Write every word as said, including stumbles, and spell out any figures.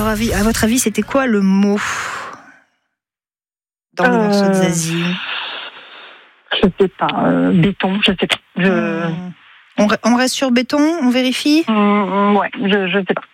alors, à votre avis, c'était quoi le mot dans le euh... morceau de Zazie? Je sais pas. Euh, béton, je sais pas. Je... On, on reste sur béton, on vérifie? mmh, Ouais, je, je sais pas.